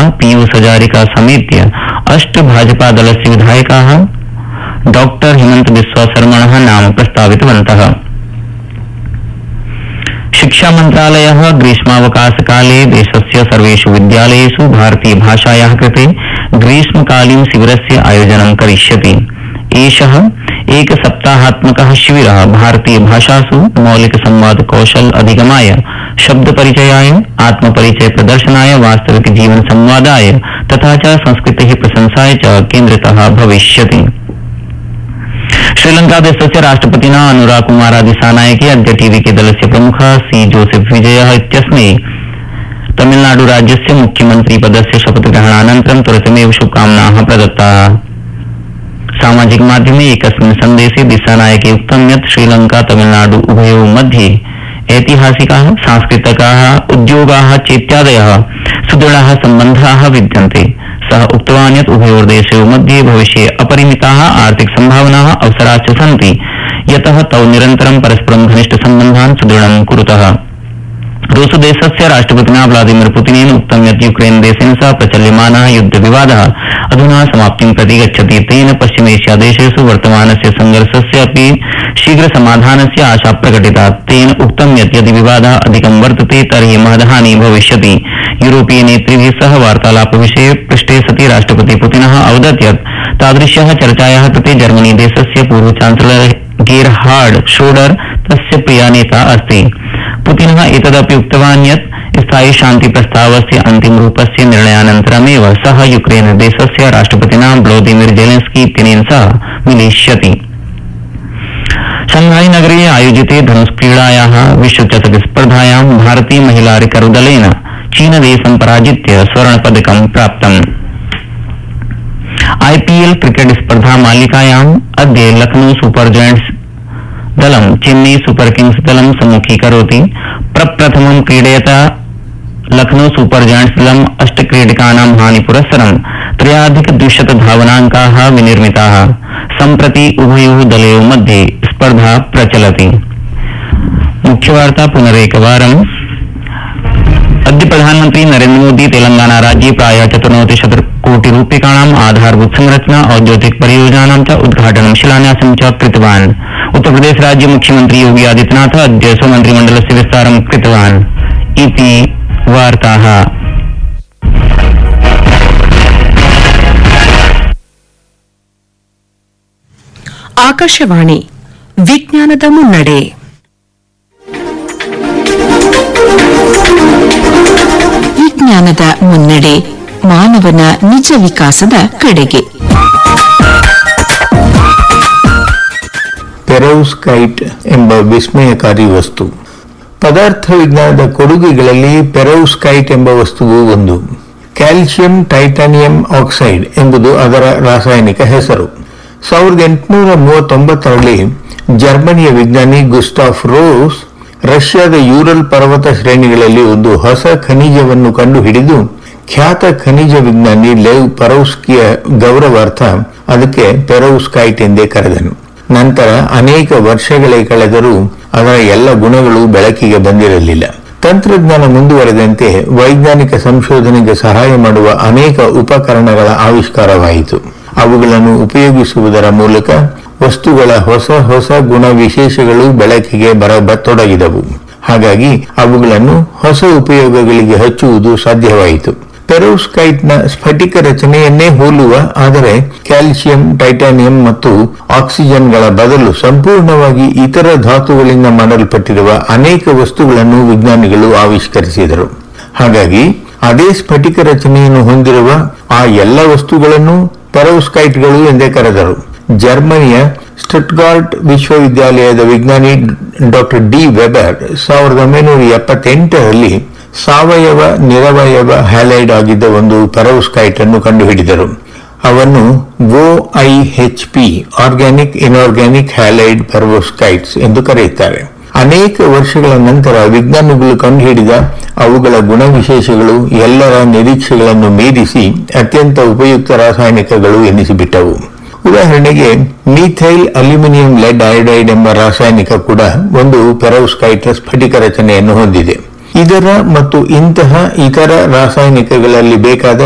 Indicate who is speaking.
Speaker 1: पीयूष हजारिका समेत्य 8 भाजपा दलस्य विधायकाः डॉक्टर हिमंत बिस्वा शर्मणः नाम प्रस्तावितवन्तः। शिक्षा मंत्रालयः ग्रीष्मावकाशकाले देशस्य सर्वेषु विद्यालयेषु भारतीयभाषायाः कृते ग्रीष्मकालीन शिविरस्य आयोजनं करिष्यति। एषः एकसप्ताहात्मकः शिविरः भारतीयभाषासु मौलिकसंवाद कौशल अधिगमाय, शब्दपरिचयाय, आत्मपरिचय प्रदर्शनाय, वास्तविक जीवन संवादाय तथा च संस्कृतेः प्रशंसाय च केन्द्रितः भविष्यति। श्रीलंका देशस्य राष्ट्रपतिना अनुरा कुमारा दिसानायके अद्य टीवीके दलस्य प्रमुखः सी जोसेफ विजयः इत्यस्मै तमिलनाडु राज्यस्य मुख्यमंत्री पदस्य शपथग्रहणानन्तरं त्वरितमेव शुभकामनाः प्रदत्ताः। सामाजिक माध्यमे एकस्मिन् सन्देशे दिसानायके उक्तं यत् श्रीलंका तमिलनाडु उभयोः मध्ये ऐतिहासिकाः, सांस्कृतिकाः, उद्योगाः चेत्यादयः सुदृढाः सम्बन्धाः विद्यन्ते। सः उक्तवान् यत् उभयोर्देशयोः मध्ये भविष्ये अपरिमिताः आर्थिक सम्भावनाः अवसराश्च सन्ति, यतः तौ निरन्तरं परस्परं घनिष्ठसम्बन्धान् सुदृढं कुरुतः। रूसदेशस्य राष्ट्रपतिना व्लादिमीर पुतिनेन उक्तं यत् यूक्रेन देशेन सह प्रचल्यमानः युद्धविवादः अधुना समाप्तिं प्रति गच्छति। तेन पश्चिमेशियादेशेषु वर्तमानस्य संघर्षस्य अपि शीघ्र समाधानस्य आशा प्रकटिता। तेन उक्तं यत् यदि विवादः अधिकं वर्तते तर्हि महद्हानिः भविष्यति। यूरोपीय नेतृभिः सह वार्तालापविषये पृष्टे सति राष्ट्रपति पुतिनः अवदत् यत् तादृश्याः चर्चायाः कृते जर्मनी देशस्य पूर्व चांसलर गेरहार्ड श्रोडर तस्य प्रिया नेता अस्ति। पुतिनः एतदपि उक्तवान् यत् स्थायी शान्ति प्रस्तावस्य अन्तिम रूपस्य निर्णयानन्तरमेव सः यूक्रेन देशस्य राष्ट्रपतिना व्लादिमीर जेलेन्स्की इत्यनेन सह मिलिष्यति। शंघाई नगरे आयोजिते धनुष्क्रीडायाः विश्वचषक स्पर्धायां भारतीय महिला रिकर्वदलेन चीनदेशं पराजित्य स्वर्णपदकं प्राप्तम्। आईपीएल क्रिकेट स्पर्धा मालिकायाम् अद्य लखनऊ सुपर जायंट्स दलं चेन्नई सुपर किंग्स दलं सम्मुखीकरोति। प्रप्रथमं क्रीडयता लखनऊ सुपर जायंट्स दलम् 8 क्रीडकानां हानिपुरस्सरं 3,200 धावनाङ्काः विनिर्मिताः। सम्प्रति उभयोः दलयोः मध्ये स्पर्धा प्रचलति। मुख्यवार्ता पुनरेकवारम्। अद्य प्रधानमंत्री नरेंद्र मोदी तेलंगाना राज्ये प्रायः 94 कोटि रूप्यकाणाम् आधारभूत संरचना औद्योगिक परियोजनानां च उद्घाटनं शिलान्यासं च कृतवान्। उत्तर प्रदेश राज्य मुख्यमंत्री योगी आदित्यनाथ अद्य स्वमन्त्रिमण्डलस्य विस्तारं कृतवान्। इति वार्ताः।
Speaker 2: ಆಕಾಶವಾಣಿ ವಿಜ್ಞಾನದ ಮುನ್ನಡೆ. ವಿಜ್ಞಾನದ ಮುನ್ನಡೆ ಮಾನವನ ನಿಜ ವಿಕಾಸದ ಕಡೆಗೆ.
Speaker 3: ಪೆರೋವ್ಸ್ಕೈಟ್ ಎಂಬ ವಿಸ್ಮಯಕಾರಿ ವಸ್ತು. ಪದಾರ್ಥ ವಿಜ್ಞಾನದ ಕೊಡುಗೆಗಳಲ್ಲಿ ಪೆರೋವ್ಸ್ಕೈಟ್ ಎಂಬ ವಸ್ತುವು ಒಂದು. ಕ್ಯಾಲ್ಸಿಯಂ ಟೈಟಾನಿಯಂ ಆಕ್ಸೈಡ್ ಎಂಬುದು ಅದರ ರಾಸಾಯನಿಕ ಹೆಸರು. 1839ರಲ್ಲಿ ಜರ್ಮನಿಯ ವಿಜ್ಞಾನಿ ಗುಸ್ಟಾಫ್ ರೋಸ್ ರಷ್ಯಾದ ಯೂರಲ್ ಪರ್ವತ ಶ್ರೇಣಿಗಳಲ್ಲಿ ಒಂದು ಹೊಸ ಖನಿಜವನ್ನು ಕಂಡುಹಿಡಿದು ಖ್ಯಾತ ಖನಿಜ ವಿಜ್ಞಾನಿ ಲೆವ್ ಪೆರೋವ್ಸ್ಕಿಯ ಗೌರವಾರ್ಥ ಅದಕ್ಕೆ ಪೆರೋವ್ಸ್ಕೈಟ್ ಎಂದೇ ಕರೆದನು. ನಂತರ ಅನೇಕ ವರ್ಷಗಳೇ ಕಳೆದರೂ ಅದರ ಎಲ್ಲ ಗುಣಗಳು ಬೆಳಕಿಗೆ ಬಂದಿರಲಿಲ್ಲ. ತಂತ್ರಜ್ಞಾನ ಮುಂದುವರೆದಂತೆ ವೈಜ್ಞಾನಿಕ ಸಂಶೋಧನೆಗೆ ಸಹಾಯ ಮಾಡುವ ಅನೇಕ ಉಪಕರಣಗಳ ಆವಿಷ್ಕಾರವಾಯಿತು. ಅವುಗಳನ್ನು ಉಪಯೋಗಿಸುವುದರ ಮೂಲಕ ವಸ್ತುಗಳ ಹೊಸ ಹೊಸ ಗುಣ ವಿಶೇಷಗಳು ಬೆಳಕಿಗೆ ಬರತೊಡಗಿದವು. ಹಾಗಾಗಿ ಅವುಗಳನ್ನು ಹೊಸ ಉಪಯೋಗಗಳಿಗೆ ಹಚ್ಚುವುದು ಸಾಧ್ಯವಾಯಿತು. ಪೆರೋವ್ಸ್ಕೈಟ್ನ ಸ್ಫಟಿಕ ರಚನೆಯನ್ನೇ ಹೋಲುವ, ಆದರೆ ಕ್ಯಾಲ್ಸಿಯಂ, ಟೈಟಾನಿಯಂ ಮತ್ತು ಆಕ್ಸಿಜನ್ಗಳ ಬದಲು ಸಂಪೂರ್ಣವಾಗಿ ಇತರ ಧಾತುಗಳಿಂದ ಮಾಡಲ್ಪಟ್ಟಿರುವ ಅನೇಕ ವಸ್ತುಗಳನ್ನು ವಿಜ್ಞಾನಿಗಳು ಆವಿಷ್ಕರಿಸಿದರು. ಹಾಗಾಗಿ ಅದೇ ಸ್ಫಟಿಕ ರಚನೆಯನ್ನು ಹೊಂದಿರುವ ಆ ಎಲ್ಲ ವಸ್ತುಗಳನ್ನು ಪೆರೋವ್ಸ್ಕೈಟ್ಗಳು ಎಂದೇ ಕರೆದರು. ಜರ್ಮನಿಯ ಸ್ಟುಟ್ಗಾರ್ಟ್ ವಿಶ್ವವಿದ್ಯಾಲಯದ ವಿಜ್ಞಾನಿ ಡಾಕ್ಟರ್ ಡಿ ವೆಬರ್ 1978ರಲ್ಲಿ ಸಾವಯವ ನಿರವಯವ ಹ್ಯಾಲೈಡ್ ಆಗಿದ್ದ ಒಂದು ಪೆರೋವ್ಸ್ಕೈಟ್ ಅನ್ನು ಕಂಡುಹಿಡಿದರು. ಅವನ್ನು OIHP ಆರ್ಗ್ಯಾನಿಕ್ ಇನ್ಆರ್ಗ್ಯಾನಿಕ್ ಹ್ಯಾಲೈಡ್ ಪೆರೋವ್ಸ್ಕೈಟ್ಸ್ ಎಂದು ಕರೆಯುತ್ತಾರೆ. ಅನೇಕ ವರ್ಷಗಳ ನಂತರ ವಿಜ್ಞಾನಿಗಳು ಕಂಡುಹಿಡಿದ ಅವುಗಳ ಗುಣವಿಶೇಷಗಳು ಎಲ್ಲರ ನಿರೀಕ್ಷೆಗಳನ್ನು ಮೀರಿಸಿ ಅತ್ಯಂತ ಉಪಯುಕ್ತ ರಾಸಾಯನಿಕಗಳು ಎನಿಸಿಬಿಟ್ಟವು. ಉದಾಹರಣೆಗೆ ಮೀಥೈಲ್ ಅಲ್ಯೂಮಿನಿಯಂ ಲೆಡ್ ಅಯೋಡೈಡ್ ಎಂಬ ರಾಸಾಯನಿಕ ಕೂಡ ಒಂದು ಪೆರೋವ್ಸ್ಕೈಟ್ ಸ್ಫಟಿಕ ರಚನೆಯನ್ನು ಹೊಂದಿದೆ. ಇದರ ಮತ್ತು ಇಂತಹ ಇತರ ರಾಸಾಯನಿಕಗಳಲ್ಲಿ ಬೇಕಾದ